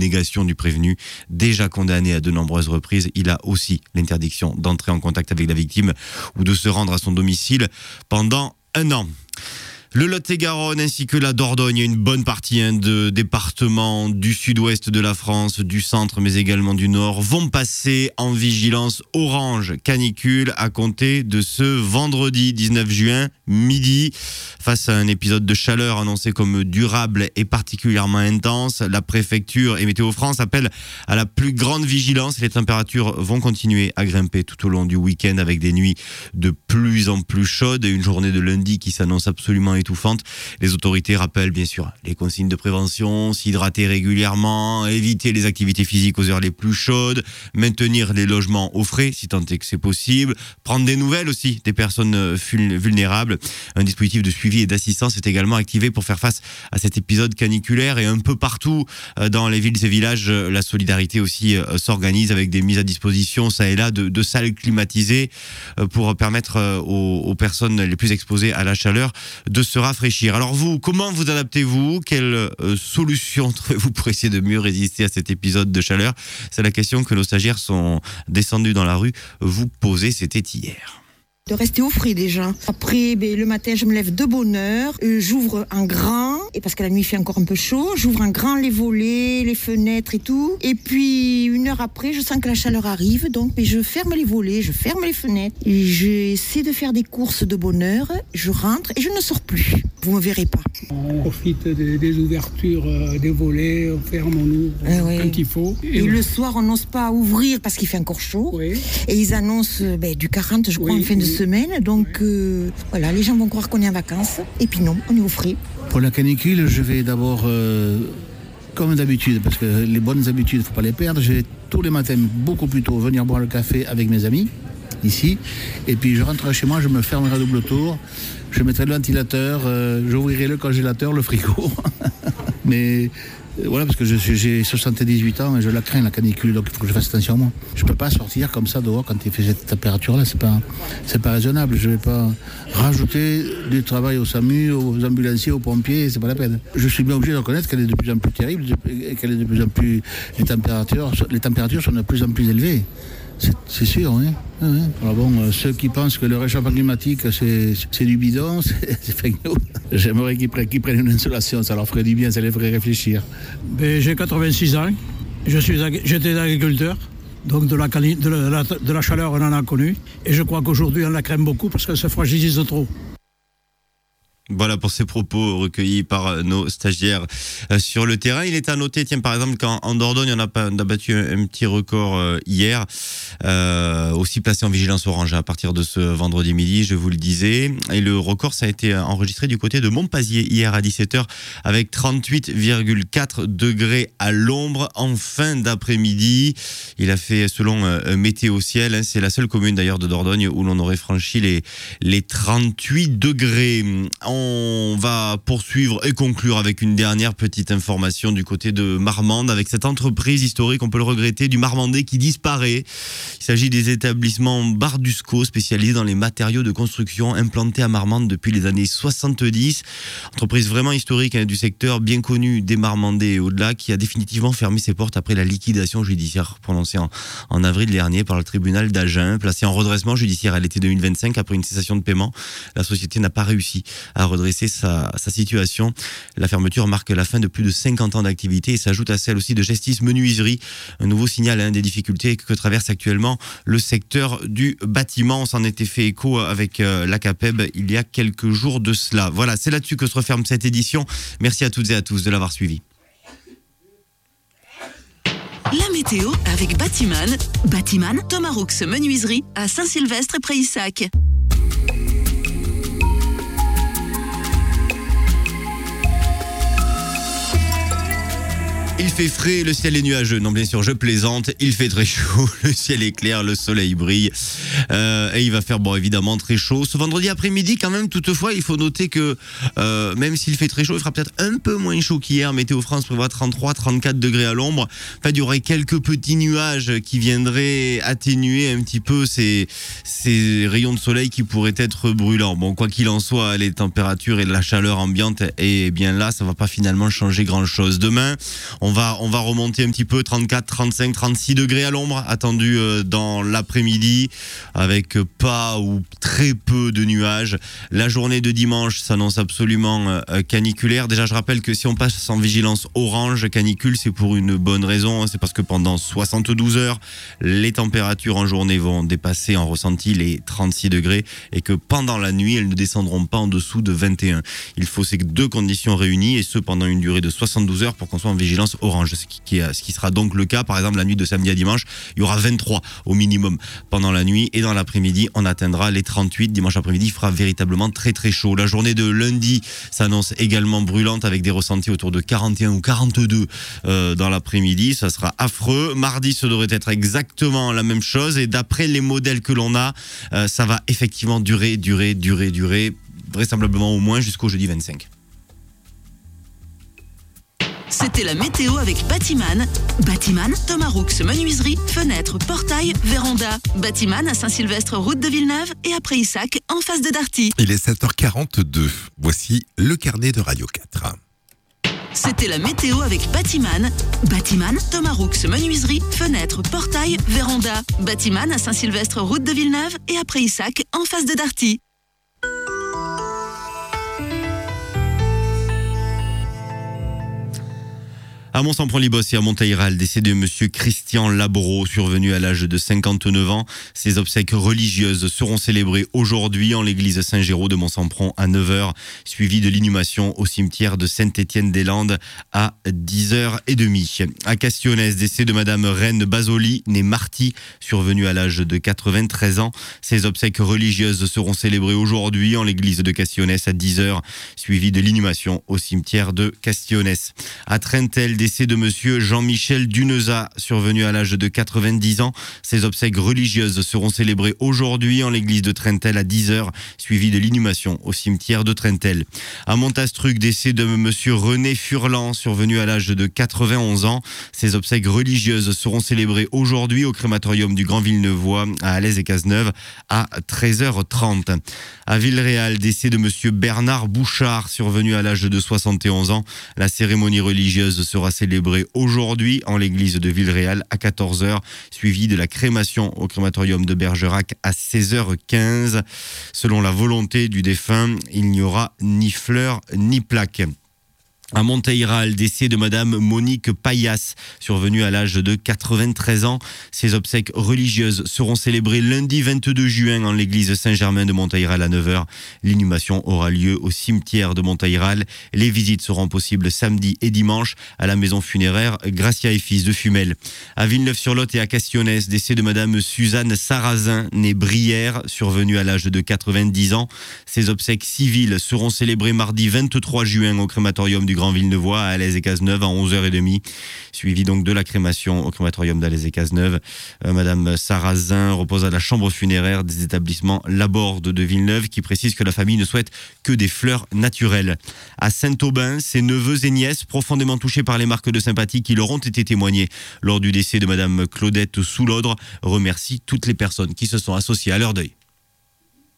négation du prévenu. Déjà condamné à de nombreuses reprises, il a aussi l'interdiction d'entrer en contact avec la victime ou de se rendre à son domicile pendant 1 an. Le Lot-et-Garonne ainsi que la Dordogne, une bonne partie de départements du sud-ouest de la France, du centre mais également du nord, vont passer en vigilance orange canicule à compter de ce vendredi 19 juin midi. Face à un épisode de chaleur annoncé comme durable et particulièrement intense, la préfecture et Météo France appellent à la plus grande vigilance. Les températures vont continuer à grimper tout au long du week-end avec des nuits de plus en plus chaudes et une journée de lundi qui s'annonce absolument étouffante. Les autorités rappellent bien sûr les consignes de prévention, s'hydrater régulièrement, éviter les activités physiques aux heures les plus chaudes, maintenir les logements au frais si tant est que c'est possible, prendre des nouvelles aussi des personnes vulnérables. Un dispositif de suivi et d'assistance est également activé pour faire face à cet épisode caniculaire et un peu partout dans les villes et villages, la solidarité aussi s'organise avec des mises à disposition ça et là de salles climatisées pour permettre aux personnes les plus exposées à la chaleur de se rafraîchir. Alors vous, comment vous adaptez-vous ? Quelle solution trouvez-vous pour essayer de mieux résister à cet épisode de chaleur ? C'est la question que nos stagiaires sont descendus dans la rue vous poser, c'était hier. De rester au frais déjà. Après, le matin, je me lève de bonne heure, j'ouvre un grand, et parce que la nuit il fait encore un peu chaud, j'ouvre un grand les volets, les fenêtres et tout. Et puis, 1 heure après, je sens que la chaleur arrive, donc je ferme les volets, je ferme les fenêtres. Et j'essaie de faire des courses de bonne heure, je rentre et je ne sors plus. Vous me verrez pas. On profite des ouvertures des volets, on ferme, on ouvre quand il faut. Et le soir, on n'ose pas ouvrir parce qu'il fait encore chaud. Oui. Et ils annoncent du 40, je crois, en fin de semaine. Donc voilà, les gens vont croire qu'on est en vacances. Et puis non, on est au frais. Pour la canicule, je vais d'abord, comme d'habitude, parce que les bonnes habitudes, il ne faut pas les perdre. Je vais tous les matins, beaucoup plus tôt, venir boire le café avec mes amis, ici. Et puis je rentrerai chez moi, je me fermerai à double tour. Je mettrai le ventilateur, j'ouvrirai le congélateur, le frigo. Mais voilà, parce que j'ai 78 ans et je la crains, la canicule, donc il faut que je fasse attention à moi. Je ne peux pas sortir comme ça dehors quand il fait cette température-là, c'est pas raisonnable. Je ne vais pas rajouter du travail au SAMU, aux ambulanciers, aux pompiers, c'est pas la peine. Je suis bien obligé de reconnaître qu'elle est de plus en plus terrible et qu'elle est de plus en plus... Les températures sont de plus en plus élevées. C'est sûr, oui. Alors bon, ceux qui pensent que le réchauffement climatique, c'est du bidon, c'est fake news. J'aimerais qu'ils prennent une insolation, ça leur ferait du bien, ça les ferait réfléchir. J'ai 86 ans, j'étais agriculteur, donc de la chaleur on en a connu, et je crois qu'aujourd'hui on la craint beaucoup parce qu'elle se fragilise trop. Voilà pour ces propos recueillis par nos stagiaires sur le terrain. Il est à noter, tiens, par exemple, qu'en Dordogne, on a battu un petit record hier, aussi placé en vigilance orange à partir de ce vendredi midi, je vous le disais. Et le record, ça a été enregistré du côté de Montpazier hier à 17h avec 38,4 degrés à l'ombre en fin d'après-midi. Il a fait, selon Météo Ciel, c'est la seule commune d'ailleurs de Dordogne où l'on aurait franchi les 38 degrés. On va poursuivre et conclure avec une dernière petite information du côté de Marmande avec cette entreprise historique, on peut le regretter, du Marmandais qui disparaît. Il s'agit des établissements Bardusco spécialisés dans les matériaux de construction implantés à Marmande depuis les années 70. Entreprise vraiment historique du secteur, bien connue des Marmandais et au-delà, qui a définitivement fermé ses portes après la liquidation judiciaire prononcée en avril dernier par le tribunal d'Agen. Placée en redressement judiciaire à l'été 2025 après une cessation de paiement, la société n'a pas réussi à redresser sa situation. La fermeture marque la fin de plus de 50 ans d'activité et s'ajoute à celle aussi de Gestis Menuiserie. Un nouveau signal des difficultés que traverse actuellement le secteur du bâtiment. On s'en était fait écho avec la CAPEB il y a quelques jours de cela. Voilà, c'est là-dessus que se referme cette édition. Merci à toutes et à tous de l'avoir suivi. La météo avec Batiman. Batiman, Thomas Roux Menuiserie à Saint-Sylvestre et Prayssac. Il fait frais, le ciel est nuageux. Non, bien sûr, je plaisante. Il fait très chaud, le ciel est clair, le soleil brille. Et il va faire, bon, évidemment, très chaud. Ce vendredi après-midi, quand même, toutefois, il faut noter que même s'il fait très chaud, il fera peut-être un peu moins chaud qu'hier. Météo France prévoit 33-34 degrés à l'ombre. En fait, il y aurait quelques petits nuages qui viendraient atténuer un petit peu ces rayons de soleil qui pourraient être brûlants. Bon, quoi qu'il en soit, les températures et la chaleur ambiante, et bien là, ça va pas finalement changer grand-chose. Demain, On va remonter un petit peu, 34, 35, 36 degrés à l'ombre attendus dans l'après-midi, avec pas ou très peu de nuages. La journée de dimanche s'annonce absolument caniculaire. Déjà, je rappelle que si on passe en vigilance orange canicule, c'est pour une bonne raison. C'est parce que pendant 72 heures, les températures en journée vont dépasser en ressenti les 36 degrés et que pendant la nuit, elles ne descendront pas en dessous de 21. Il faut ces deux conditions réunies et ce pendant une durée de 72 heures pour qu'on soit en vigilance orange. Ce qui sera donc le cas, par exemple, la nuit de samedi à dimanche, il y aura 23 au minimum pendant la nuit et dans l'après-midi, on atteindra les 38. Dimanche après-midi, il fera véritablement très très chaud. La journée de lundi s'annonce également brûlante avec des ressentis autour de 41 ou 42 dans l'après-midi. Ça sera affreux. Mardi, ça devrait être exactement la même chose et d'après les modèles que l'on a, ça va effectivement durer, vraisemblablement au moins jusqu'au jeudi 25. C'était la météo avec Batiman. Batiman, Thomas Roux, menuiserie, fenêtres, portail, véranda. Batiman à Saint-Sylvestre, route de Villeneuve et à Préissac, en face de Darty. Il est 7h42. Voici le carnet de Radio 4. C'était la météo avec Batiman. Batiman, Thomas Roux, menuiserie, fenêtres, portail, véranda. Batiman à Saint-Sylvestre, route de Villeneuve et à Préissac, en face de Darty. À Mont-Saint-Pront-Libos et à Montaïral, décès de monsieur Christian Labro, survenu à l'âge de 59 ans. Ses obsèques religieuses seront célébrées aujourd'hui en l'église Saint-Géraud de Mont-Saint-Pront à 9h, suivi de l'inhumation au cimetière de Saint-Étienne-des-Landes à 10h30. À Castionnès, décès de madame Reine Basoli, née Marty, survenue à l'âge de 93 ans. Ses obsèques religieuses seront célébrées aujourd'hui en l'église de Castionnès à 10h, suivi de l'inhumation au cimetière de Castionnès. À Trentel, décès de monsieur Jean-Michel Duneza, survenu à l'âge de 90 ans. Ses obsèques religieuses seront célébrées aujourd'hui en l'église de Trentel à 10h, suivi de l'inhumation au cimetière de Trentel. À Montastruc, décès de monsieur René Furlan, survenu à l'âge de 91 ans. Ses obsèques religieuses seront célébrées aujourd'hui au crématorium du Grand Villeneuvois à Alès-et-Cazeneuve à 13h30. À Villeréal, décès de monsieur Bernard Bouchard, survenu à l'âge de 71 ans. La cérémonie religieuse sera célébrée aujourd'hui en l'église de Villeréal à 14h, suivi de la crémation au crématorium de Bergerac à 16h15. Selon la volonté du défunt, il n'y aura ni fleurs ni plaques. À Montaïral, décès de madame Monique Payas, survenue à l'âge de 93 ans. Ses obsèques religieuses seront célébrées lundi 22 juin en l'église Saint-Germain de Montaïral à 9h. L'inhumation aura lieu au cimetière de Montaïral. Les visites seront possibles samedi et dimanche à la maison funéraire Gracia et Fils de Fumel. À Villeneuve-sur-Lot et à Castionnès, décès de madame Suzanne Sarrazin, née Brière, survenue à l'âge de 90 ans. Ses obsèques civiles seront célébrées mardi 23 juin au crématorium du Grand Villeneuvois à Alès-et-Cazeneuve à 11h30, suivi donc de la crémation au crématorium d'Alès-et-Cazeneuve. Madame Sarrazin repose à la chambre funéraire des établissements Laborde de Villeneuve, qui précise que la famille ne souhaite que des fleurs naturelles. À Saint-Aubin, ses neveux et nièces, profondément touchés par les marques de sympathie qui leur ont été témoignées lors du décès de madame Claudette Soulodre, remercient toutes les personnes qui se sont associées à leur deuil.